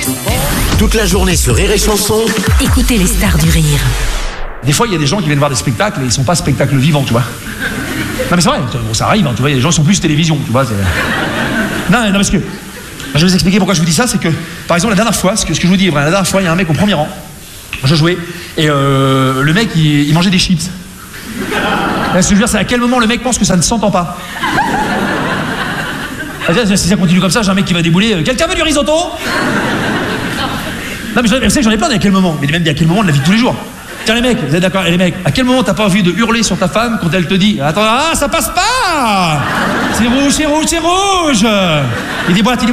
Toute la journée sur Rire et Chanson. Écoutez les stars du rire. Des fois, il y a des gens qui viennent voir des spectacles et ils sont pas spectacles vivants, tu vois. Non mais c'est vrai, bon, ça arrive, hein, tu vois, il y a des gens qui sont plus télévision, tu vois. Non, parce que... Je vais vous expliquer pourquoi je vous dis ça, c'est que, par exemple, la dernière fois, ce que je vous dis, la dernière fois, il y a un mec au premier rang, je jouais, et le mec, il mangeait des chips. Là, ce que je veux dire, c'est à quel moment le mec pense que ça ne s'entend pas. Si ça continue comme ça, j'ai un mec qui va débouler, quelqu'un veut du risotto? Non mais je sais que j'en ai plein, mais à quel moment? Mais même à quel moment de la vie de tous les jours? Tiens les mecs, vous êtes d'accord? Et les mecs, à quel moment t'as pas envie de hurler sur ta femme quand elle te dit attends, ça passe pas! C'est rouge, c'est rouge, c'est rouge! Il déboîte.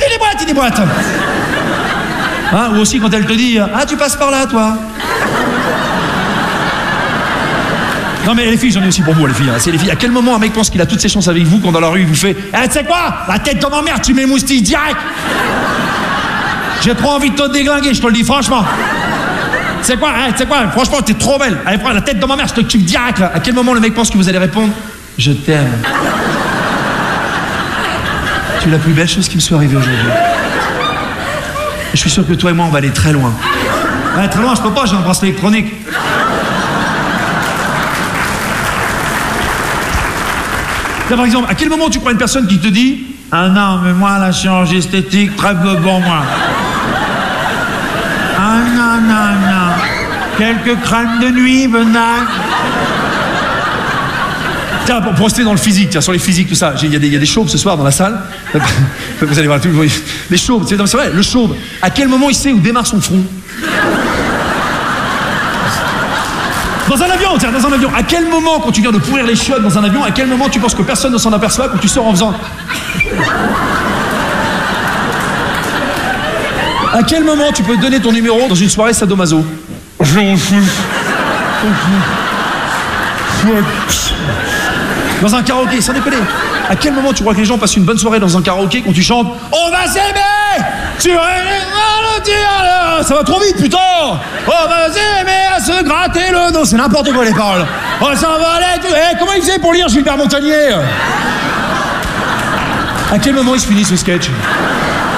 Hein, ou aussi quand elle te dit tu passes par là toi! Non mais les filles, j'en ai aussi pour vous les filles, hein. C'est les filles. À quel moment un mec pense qu'il a toutes ses chances avec vous quand dans la rue il vous fait tu sais quoi? La tête comme en merde, tu mets moustille direct! J'ai trop envie de te déglinguer, je te le dis franchement! Tu sais quoi, franchement, t'es trop belle. Allez, prends la tête dans ma mère, je te kiffe direct, là. À quel moment le mec pense que vous allez répondre je t'aime? Tu es la plus belle chose qui me soit arrivée aujourd'hui. Et je suis sûr que toi et moi, on va aller très loin. Ouais, très loin, je peux pas, j'ai un bracelet électronique. Là, par exemple, à quel moment tu crois une personne qui te dit ah non, mais moi, la chirurgie esthétique, très peu bon, moi. Ah non. Quelques crèmes de nuit, Benac. Tiens, pour rester dans le physique, tiens, sur les physiques, tout ça, il y a des chauves ce soir dans la salle. Vous allez voir, les chauves, c'est vrai, le chauve, à quel moment il sait où démarre son front? Dans un avion, à quel moment, quand tu viens de pourrir les chiottes dans un avion, à quel moment tu penses que personne ne s'en aperçoit quand tu sors en faisant... À quel moment tu peux donner ton numéro dans une soirée sadomaso? Dans un karaoké, sans déconner. À quel moment tu crois que les gens passent une bonne soirée dans un karaoké quand tu chantes on va s'aimer? Ça va trop vite, putain! On va s'aimer à se gratter le dos. C'est n'importe quoi les paroles. On s'en va aller. Comment il faisait pour lire Gilbert Montagnier? À quel moment il se finit ce sketch?